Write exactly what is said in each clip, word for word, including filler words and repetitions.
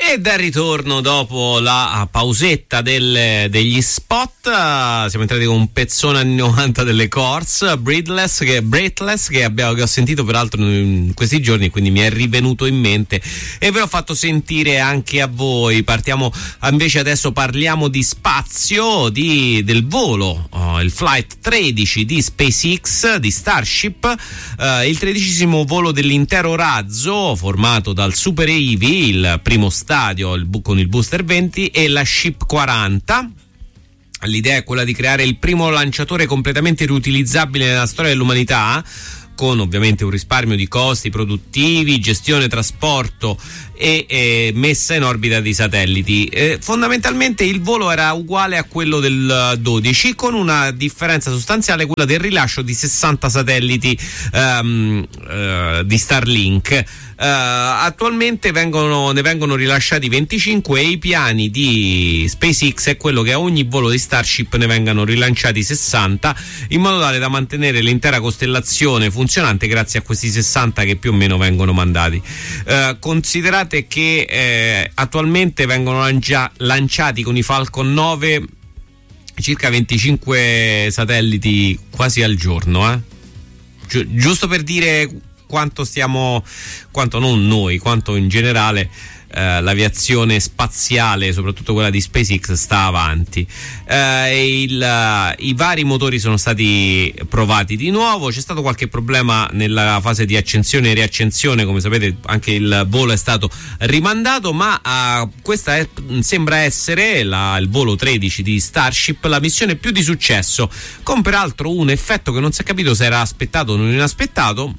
E dal ritorno dopo la pausetta del, degli spot, siamo entrati con un pezzone anni novanta delle Corrs, Breathless, che, Breathless, che, abbiamo, che ho sentito peraltro in questi giorni, quindi mi è rivenuto in mente e ve l'ho fatto sentire anche a voi. Partiamo invece adesso, parliamo di spazio, di, del volo, oh, il Flight tredici di SpaceX, di Starship, eh, il tredicesimo volo dell'intero razzo, formato dal Super Heavy, il primo stadio il bu- con il booster venti, e la Ship quaranta. L'idea è quella di creare il primo lanciatore completamente riutilizzabile nella storia dell'umanità, con ovviamente un risparmio di costi produttivi, gestione, trasporto e, e messa in orbita di satelliti. Eh, fondamentalmente il volo era uguale a quello del dodici, con una differenza sostanziale, quella del rilascio di sessanta satelliti um, uh, di Starlink. Uh, attualmente vengono, ne vengono rilasciati venticinque e i piani di SpaceX è quello che a ogni volo di Starship ne vengano rilanciati sessanta, in modo tale da mantenere l'intera costellazione funzionante grazie a questi sessanta che più o meno vengono mandati. Uh, considerate che eh, attualmente vengono lancia- lanciati con i Falcon nove circa venticinque satelliti quasi al giorno, eh? Gi- giusto per dire quanto stiamo, quanto non noi, quanto in generale eh, l'aviazione spaziale, soprattutto quella di SpaceX, sta avanti. Eh, il, uh, i vari motori sono stati provati di nuovo, c'è stato qualche problema nella fase di accensione e riaccensione, come sapete anche il volo è stato rimandato, ma uh, questa è, sembra essere la, il volo tredici di Starship, la missione più di successo, con peraltro un effetto che non si è capito se era aspettato o non inaspettato.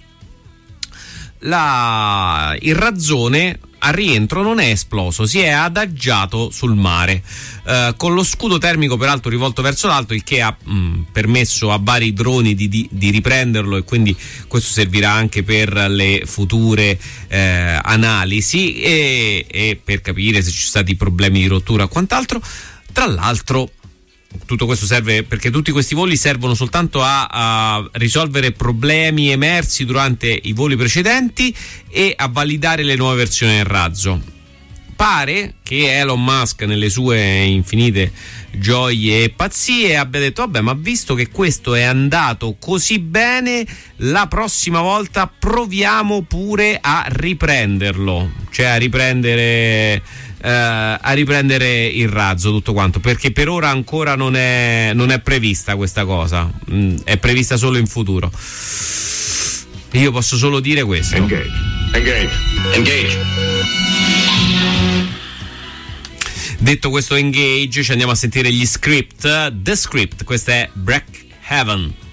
La, il razzone al rientro non è esploso, si è adagiato sul mare, eh, con lo scudo termico peraltro rivolto verso l'alto, il che ha mh, permesso a vari droni di, di, di riprenderlo, e quindi questo servirà anche per le future eh, analisi e, e per capire se ci sono stati problemi di rottura o quant'altro. Tra l'altro tutto questo serve perché tutti questi voli servono soltanto a, a risolvere problemi emersi durante i voli precedenti e a validare le nuove versioni del razzo. Pare che Elon Musk, nelle sue infinite gioie e pazzie, abbia detto: vabbè, ma visto che questo è andato così bene, la prossima volta proviamo pure a riprenderlo, cioè a riprendere Uh, a riprendere il razzo, tutto quanto, perché per ora ancora non è, non è prevista questa cosa, mm, è prevista solo in futuro. Io posso solo dire questo. Engage. Engage. Engage. Detto questo engage, ci andiamo a sentire gli script. The Script, questa è Break Heaven.